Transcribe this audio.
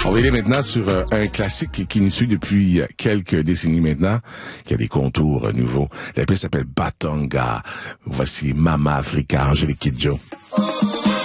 On va aller maintenant sur un classique qui nous suit depuis quelques décennies maintenant, qui a des contours nouveaux. La pièce s'appelle Batonga. Voici Mama Africa, Angélique Kidjo.